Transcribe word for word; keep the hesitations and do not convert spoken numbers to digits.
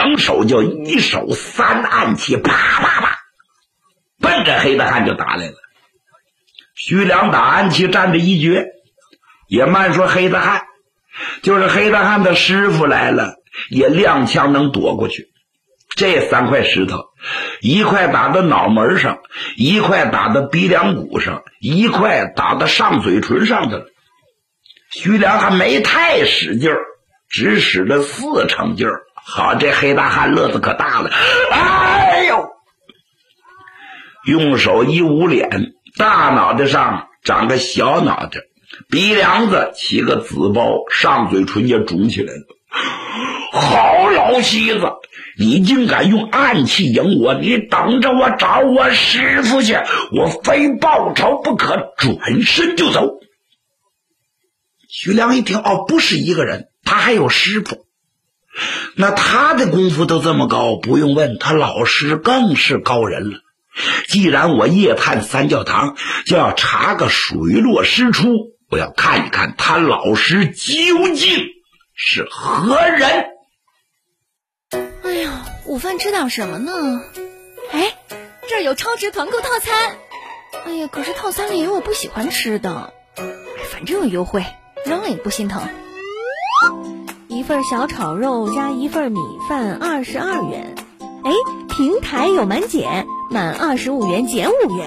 两手就一手三暗器，啪啪啪，奔着黑大汉就打来了。徐良打暗器站着一绝，也慢说黑大汉，就是黑大汉的师傅来了，也踉跄能躲过去。这三块石头，一块打到脑门上，一块打到鼻梁骨上，一块打到上嘴唇上的了。徐良还没太使劲儿，只使了四成劲儿。好，这黑大汉乐子可大了，哎呦！用手一捂脸，大脑袋上长个小脑袋，鼻梁子起个紫包，上嘴唇也肿起来了。好老西子，你竟敢用暗器赢我，你等着我找我师傅去，我非报仇不可，转身就走。徐良一听，哦，不是一个人，他还有师傅。那他的功夫都这么高，不用问，他老师更是高人了。既然我夜探三教堂，就要查个水落石出，我要看一看他老师究竟是何人。 哎呀，午饭吃点什么呢？哎，这儿有超值团购套餐。哎呀，可是套餐里有我不喜欢吃的。反正有优惠，扔了也不心疼。一份小炒肉加一份米饭二十二元。哎，平台有满减，满二十五元减五元。